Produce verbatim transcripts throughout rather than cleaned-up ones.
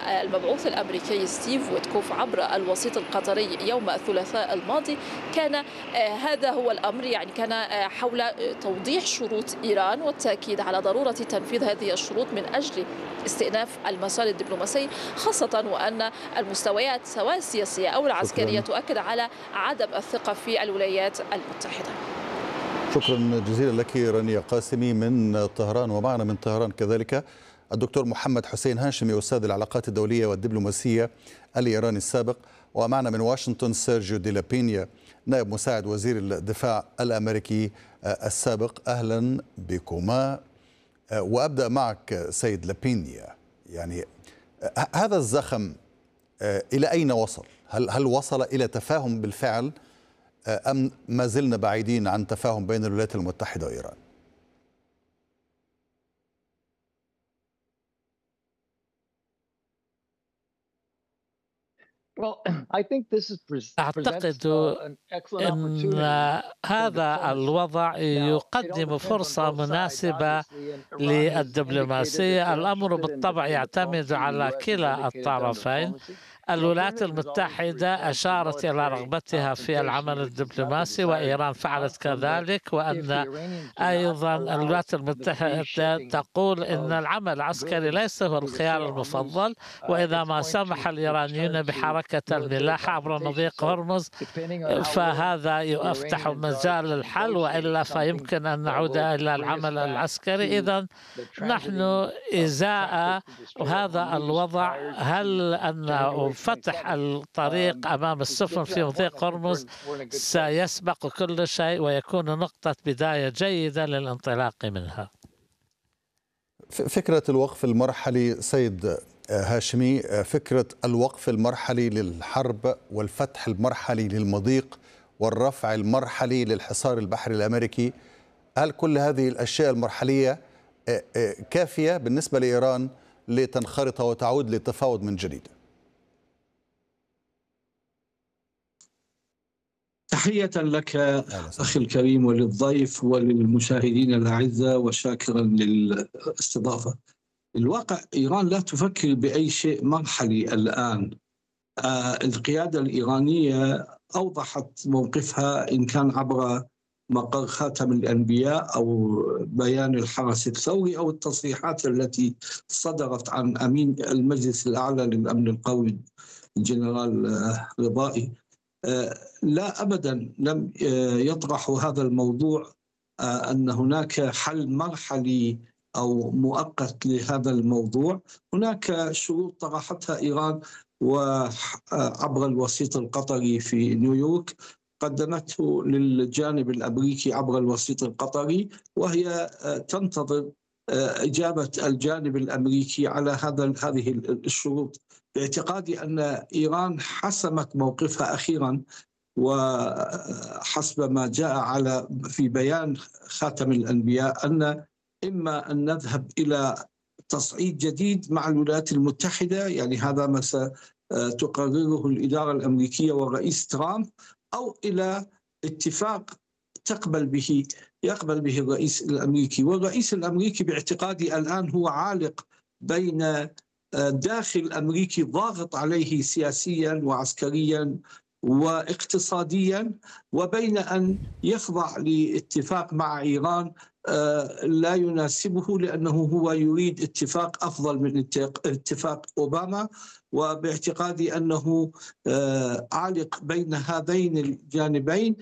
المبعوث الأمريكي ستيف ويتكوف عبر الوسيط القطري يوم الثلاثاء الماضي كان هذا هو الأمر، يعني كان حول توضيح شروط إيران والتأكيد على ضرورة تنفيذ هذه الشروط من أجل استئناف المسار الدبلوماسي، خاصة وأن المستويات سواء السياسية أو العسكرية شكرا. تؤكد على عدم الثقة في الولايات المتحدة. شكرا جزيلا لك رانيا قاسمي من طهران. ومعنا من طهران كذلك الدكتور محمد حسين هاشمي أستاذ العلاقات الدولية والدبلوماسية الإيراني السابق. ومعنا من واشنطن سيرجيو دي لابينيا نائب مساعد وزير الدفاع الأمريكي السابق. أهلا بكما. وأبدأ معك سيد لابينيا، يعني هذا الزخم إلى أين وصل؟ هل هل وصل إلى تفاهم بالفعل أم ما زلنا بعيدين عن تفاهم بين الولايات المتحدة وإيران؟ أعتقد أن هذا الوضع يقدم فرصة مناسبة للدبلوماسية. الأمر بالطبع يعتمد على كلا الطرفين. الولايات المتحدة أشارت إلى رغبتها في العمل الدبلوماسي وإيران فعلت كذلك، وأن أيضا الولايات المتحدة تقول أن العمل العسكري ليس هو الخيار المفضل، وإذا ما سمح الإيرانيون بحركة الملاحة عبر مضيق هرمز فهذا يفتح مجال للحل، وإلا فيمكن أن نعود إلى العمل العسكري. إذن نحن إزاء هذا الوضع، هل أن فتح الطريق أمام السفن في مضيق هرمز سيسبق كل شيء ويكون نقطة بداية جيدة للانطلاق منها. فكرة الوقف المرحلي سيد هاشمي، فكرة الوقف المرحلي للحرب والفتح المرحلي للمضيق والرفع المرحلي للحصار البحري الأمريكي، هل كل هذه الأشياء المرحلية كافية بالنسبة لإيران لتنخرط وتعود للتفاوض من جديد؟ تحية لك أخي الكريم وللضيف وللمشاهدين الأعزاء، وشاكرا للاستضافة. الواقع إيران لا تفكر بأي شيء مرحلي الآن. آه القيادة الإيرانية أوضحت موقفها إن كان عبر مقر خاتم الأنبياء أو بيان الحرس الثوري أو التصريحات التي صدرت عن أمين المجلس الأعلى للأمن القومي الجنرال رضائي. لا أبدا لم يطرحوا هذا الموضوع أن هناك حل مرحلي أو مؤقت لهذا الموضوع. هناك شروط طرحتها إيران وعبر الوسيط القطري في نيويورك قدمته للجانب الأمريكي عبر الوسيط القطري، وهي تنتظر إجابة الجانب الأمريكي على هذا هذه الشروط. باعتقادي أن إيران حسمت موقفها أخيرا، وحسب ما جاء على في بيان خاتم الأنبياء أن إما أن نذهب إلى تصعيد جديد مع الولايات المتحدة، يعني هذا ما ستقرره الإدارة الأمريكية والرئيس ترامب، أو إلى اتفاق تقبل به يقبل به الرئيس الأمريكي. والرئيس الأمريكي باعتقادي الآن هو عالق بين داخل أمريكي ضاغط عليه سياسيا وعسكريا واقتصاديا، وبين أن يخضع لاتفاق مع إيران لا يناسبه، لأنه هو يريد اتفاق أفضل من اتفاق أوباما. وباعتقادي أنه عالق بين هذين الجانبين،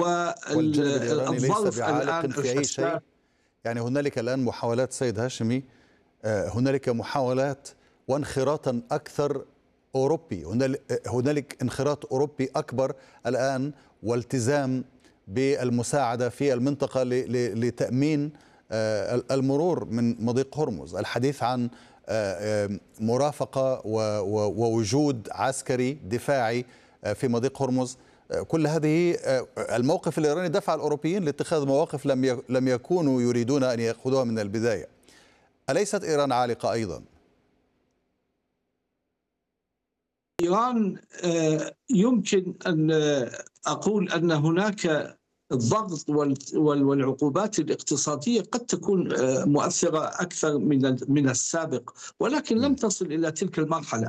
والظرف الآن في أي شيء. يعني هنالك الآن محاولات سيد هاشمي، هنالك محاولات وانخراطا أكثر أوروبي، هنالك انخراط أوروبي أكبر الآن والتزام بالمساعدة في المنطقة لتأمين المرور من مضيق هرمز، الحديث عن مرافقة ووجود عسكري دفاعي في مضيق هرمز. كل هذه الموقف الإيراني دفع الأوروبيين لاتخاذ مواقف لم لم يكونوا يريدون أن يأخذوها من البداية. أليست إيران عالقة أيضا؟ إيران يمكن أن أقول أن هناك الضغط والعقوبات الاقتصادية قد تكون مؤثرة أكثر من من السابق، ولكن لم تصل إلى تلك المرحلة.